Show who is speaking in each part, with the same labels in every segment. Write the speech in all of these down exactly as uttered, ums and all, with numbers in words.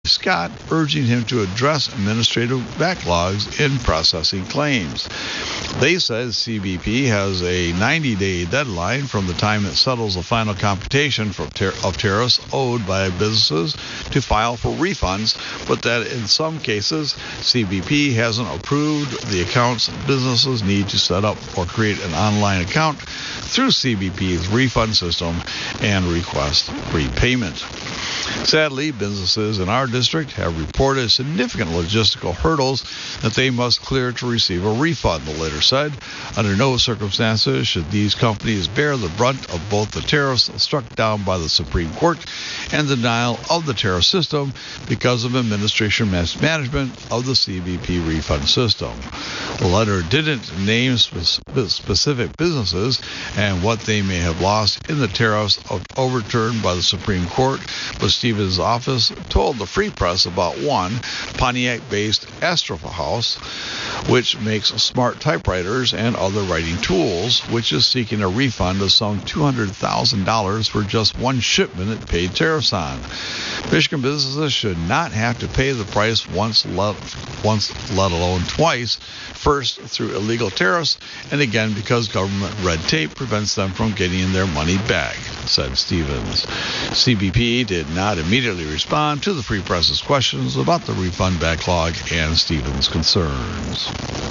Speaker 1: Scott, urging him to address administrative backlogs in processing claims. They said C B P has a ninety-day deadline from the time it settles the final computation for ter- of tariffs owed by businesses to file for refunds, but that in some cases, C B P hasn't approved the accounts businesses need to set up or create an online account through C B P's refund system and request repayment. Sadly, businesses in our district have reported significant logistical hurdles that they must clear to receive a refund, the letter said. Under no circumstances should these companies bear the brunt of both the tariffs struck down by the Supreme Court and denial of the tariff system because of administration mismanagement of the C B P refund system. The letter didn't name spe- specific businesses and what they may have lost in the tariffs overturned by the Supreme Court, but Stevens' office told the Free Press about one, Pontiac-based Astropha House, which makes smart typewriters and other writing tools, which is seeking a refund of some two hundred thousand dollars for just one shipment it paid tariffs on. Michigan businesses should not have to pay the price once, let, once let alone twice, first through illegal tariffs, and again because government red tape prevents them from getting their money back, said Stevens. C B P did not immediately respond to the Free Press's questions about the refund backlog and Stevens' concerns.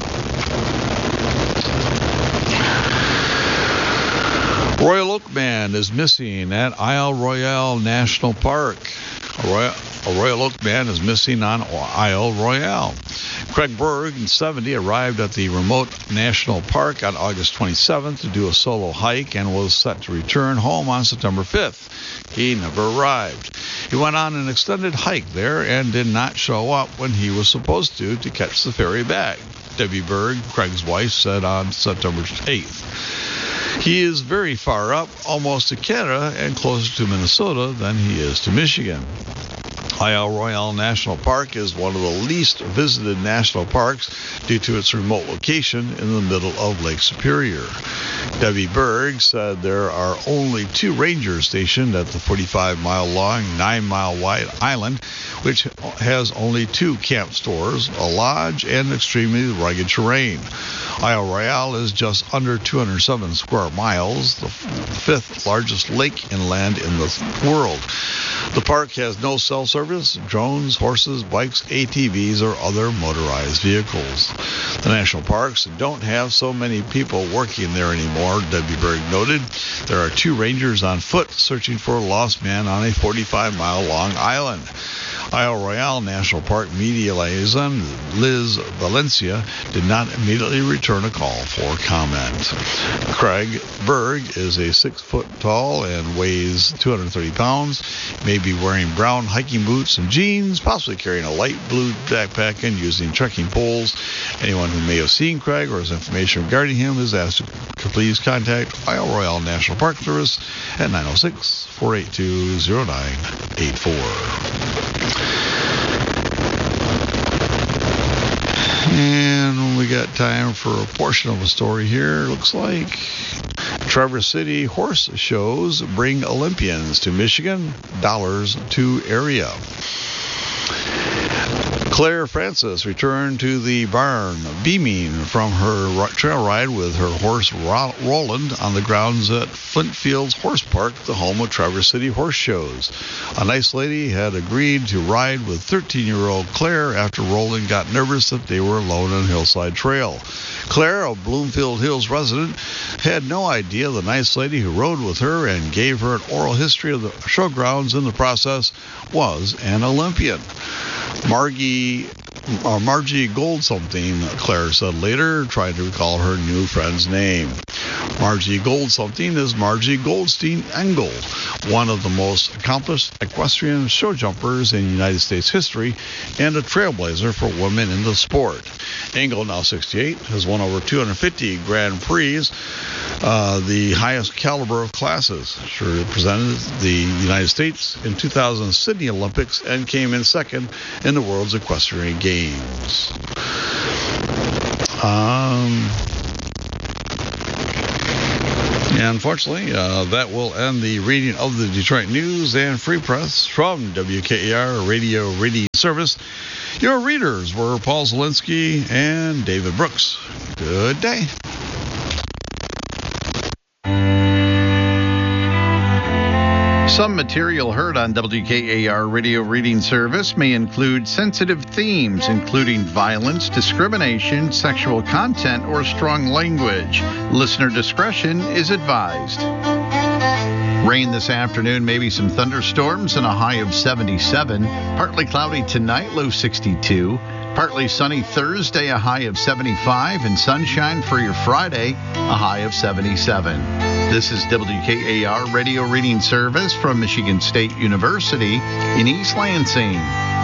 Speaker 1: Royal Oak Man is missing at Isle Royale National Park. A Royal, a Royal Oak Man is missing on Isle Royale. Craig Berg, seventy, arrived at the remote national park on August twenty-seventh to do a solo hike and was set to return home on September fifth. He never arrived. He went on an extended hike there and did not show up when he was supposed to to catch the ferry back, Debbie Berg, Craig's wife, said on September eighth. He is very far up, almost to Canada and closer to Minnesota than he is to Michigan. Isle Royale National Park is one of the least visited national parks due to its remote location in the middle of Lake Superior. Debbie Berg said there are only two rangers stationed at the forty-five mile long, nine mile wide island, which has only two camp stores, a lodge, and extremely rugged terrain. Isle Royale is just under two hundred seven square miles, the fifth largest lake inland in the world. The park has no cell service, drones, horses, bikes, A T Vs, or other motorized vehicles. The national parks don't have so many people working there anymore, Debbie Berg noted. There are two rangers on foot searching for a lost man on a forty-five mile long island. Isle Royale National Park media liaison Liz Valencia did not immediately return a call for comment. Craig Berg is a six foot tall and weighs two hundred thirty pounds, may be wearing brown hiking boots and jeans, possibly carrying a light blue backpack and using trekking poles. Anyone who may have seen Craig or has information regarding him is asked to please contact Isle Royale National Park Service at nine oh six, four eight two, oh nine eight four. And we got time for a portion of a story here. Looks like Traverse City horse shows bring Olympians to Michigan, dollars to area. Claire Francis returned to the barn, beaming from her trail ride with her horse Roland on the grounds at Flint Fields Horse Park, the home of Traverse City Horse Shows. A nice lady had agreed to ride with thirteen-year-old Claire after Roland got nervous that they were alone on Hillside Trail. Claire, a Bloomfield Hills resident, had no idea the nice lady who rode with her and gave her an oral history of the showgrounds in the process was an Olympian. Margie, uh, Margie Gold something, Claire said later, trying to recall her new friend's name. Margie Gold something is Margie Goldstein Engel, one of the most accomplished equestrian show jumpers in United States history and a trailblazer for women in the sport. Engel, now sixty-eight, has won over two hundred fifty Grand Prix, uh, the highest caliber of classes. She represented the United States in two thousand Sydney Olympics and came in second in the world's equestrian games. Um... And unfortunately, uh, that will end the reading of the Detroit News and Free Press from W K A R Radio Radio service. Your readers were Paul Zielinski and David Brooks. Good day.
Speaker 2: Some material heard on W K A R Radio Reading Service may include sensitive themes, including violence, discrimination, sexual content, or strong language. Listener discretion is advised. Rain this afternoon, maybe some thunderstorms, and a high of seventy-seven. Partly cloudy tonight, low sixty-two. Partly sunny Thursday, a high of seventy-five, and sunshine for your Friday, a high of seventy-seven. This is W K A R Radio Reading Service from Michigan State University in East Lansing.